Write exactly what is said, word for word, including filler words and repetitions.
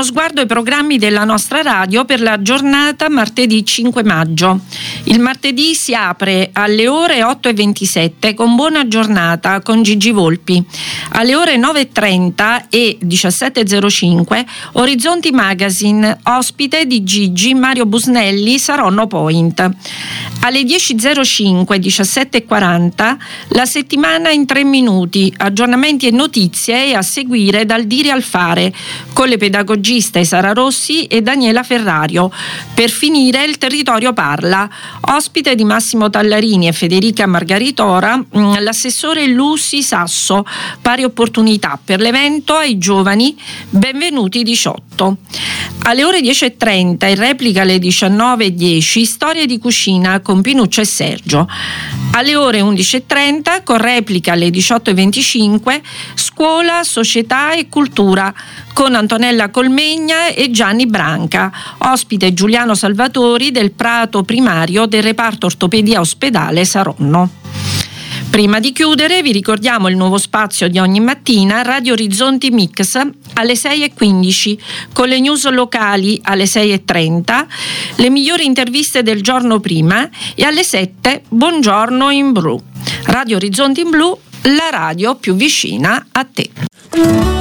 uno sguardo ai programmi della nostra radio per la giornata martedì cinque maggio. Il martedì si apre alle ore otto e ventisette con Buona Giornata con Gigi Volpi. Alle ore nove e trenta e diciassette e zero cinque Orizzonti Magazine, ospite di Gigi Mario Busnelli, Saronno Point. Alle dieci e zero cinque, diciassette e quaranta La settimana in tre minuti, aggiornamenti e notizie e a seguire dal dire al fare, con le pedagogiste Sara Rossi e Daniela Ferrario. Per finire il Territorio Parla, ospite di Massimo Tallarini e Federica Margaritora, l'assessore Lucy Sasso, pari opportunità per l'evento ai giovani Benvenuti diciotto. Alle ore dieci e trenta, in replica alle diciannove e dieci, Storie di cucina con Pinuccio e Sergio. Alle ore undici e trenta, con replica alle diciotto e venticinque, Scuola, Società e Cultura con Antonella Colmegna e Gianni Branca, ospite Giuliano Salvatori del Prato Primario del reparto ortopedia ospedale Saronno. Prima di chiudere vi ricordiamo il nuovo spazio di ogni mattina, Radio Orizzonti Mix alle sei e quindici, con le news locali alle sei e trenta, le migliori interviste del giorno prima e alle sette Buongiorno in Blu. Radio Orizzonti in Blu, la radio più vicina a te.